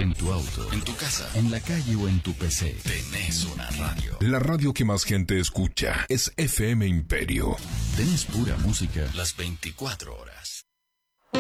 En tu auto, en tu casa, en la calle o en tu PC, tenés una radio. La radio que más gente escucha es FM Imperio. Tenés pura música las 24 horas.